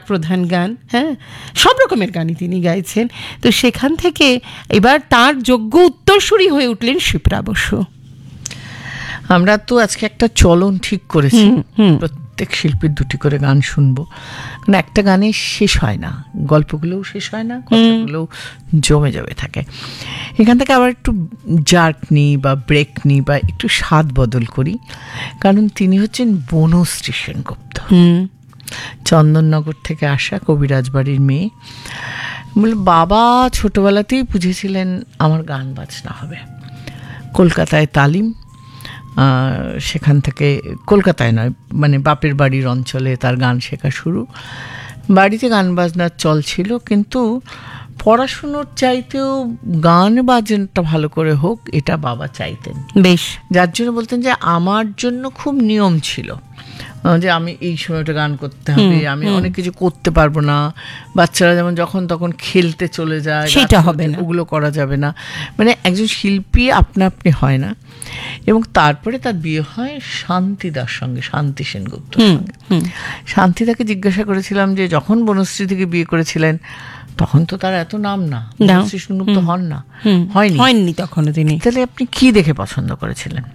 প্রধান গান, হ্যাঁ, সব রকমের গানই তিনি গাইছেন। তো সেখান থেকে এবার তার যোগ্য উত্তরসূরি হয়ে উঠলেন শিপ্রা বসু। আমরা তো আজকে একটা চলন ঠিক করেছি, প্রত্যেক শিল্পীর দুটি করে গান শুনবো, কারণ একটা গানে শেষ হয় না, গল্পগুলোও শেষ হয় না, কথাগুলোও জমে জমে থাকে। এখান থেকে আবার একটু জার্ক নিই বা ব্রেক নিই বা একটু স্বাদ বদল করি, কারণ তিনি হচ্ছেন বনশ্রী সেনগুপ্ত, চন্দননগর থেকে আসা কবিরাজ বাড়ির মেয়ে। বলে বাবা ছোটবেলাতেই বুঝেছিলেন আমার গান বাজনা হবে। কলকাতায় তালিম, সেখান থেকে কলকাতায় নয়, মানে বাপের বাড়ির অঞ্চলে তার গান শেখা শুরু। বাড়িতে গান বাজনার চল ছিল, কিন্তু পড়াশুনোর চাইতেও গান বাজনাটা ভালো করে হোক এটা বাবা চাইতেন বেশ, যার জন্য বলতেন যে আমার জন্য খুব নিয়ম ছিল যে আমি এই সময়টা গান করতে হবে, আমি অনেক কিছু করতে পারবো না। বাচ্চারা যেমন যখন তখন খেলতে চলে যায়, সেটা হবে না, ওগুলো করা যাবে না। মানে একজন শিল্পী আপনা আপনি হয় না। এবং তারপরে তার বিয়ে হয় শান্তিদার সঙ্গে, শান্তি সেনগুপ্তর সঙ্গে। শান্তিদাকে জিজ্ঞাসা করেছিলাম যে যখন বনশ্রী থেকে বিয়ে করেছিলেন তখন তো তার এত নাম না, বনশ্রী সেনগুপ্ত হন না, হয়নি তখনও তিনি, তাহলে আপনি কি দেখে পছন্দ করেছিলেন?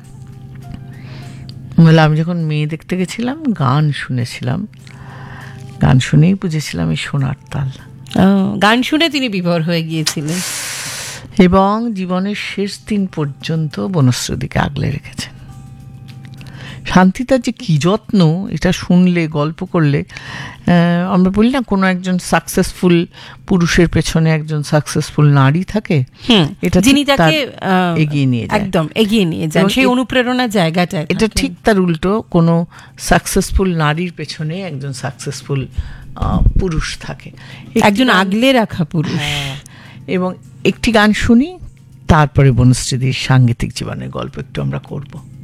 বলে আমি যখন মেয়ে দেখতে গেছিলাম গান শুনেছিলাম, গান শুনেই বুঝেছিলাম এই সোনার তাল। গান শুনে তিনি বিভোর হয়ে গিয়েছিলেন এবং জীবনের শেষ দিন পর্যন্ত বনশ্রীদিকে আগলে রেখেছেন। শান্তিতার যে কি যত্ন, এটা শুনলে গল্প করলে আমরা বলি না কোনো একজন সাকসেসফুল পুরুষের পেছনে একজন সাকসেসফুল নারী থাকে, এটা যিনি তাকে এগিয়ে নিয়ে যায়, একদম এগিয়ে নিয়ে যান, সেই অনুপ্রেরণার জায়গাটা। এটা ঠিক তার উল্টো, কোনো সাকসেসফুল নারীর পেছনে একজন সাকসেসফুল পুরুষ থাকে, একজন আগলে রাখা পুরুষ। এবং একটি গান শুনি, তারপরে বনশ্রীদির সাংগীতিক জীবনের গল্প একটু আমরা করব।